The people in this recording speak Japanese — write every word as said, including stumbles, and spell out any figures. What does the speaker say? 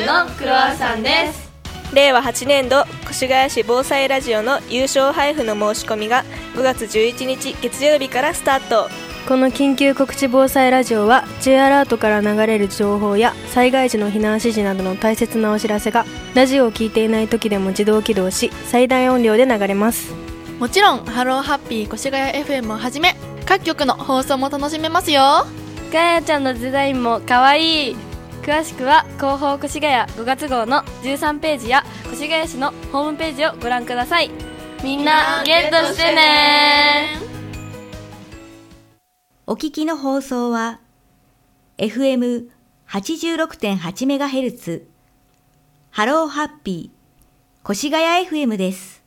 のクロワッサンです。 れいわはちねん度越谷市防災ラジオの優勝配布の申し込みがごがつじゅういちにち月曜日からスタート。 この緊急告知防災ラジオは J アラートから流れる情報や災害時の避難指示などの大切なお知らせがラジオを聞いていない時でも自動起動し、最大音量で流れます。 もちろんハローハッピー越谷 エフエム をはじめ各局の放送も楽しめますよ。 ガヤちゃんのデザインもかわいい。詳しくは広報越谷ごがつ号のじゅうさんページや越谷市のホームページをご覧ください。みんなゲットしてね。 お聞きの放送は エフエムはちじゅうろくてんはちメガヘルツ ハローハッピー越谷 エフエム です。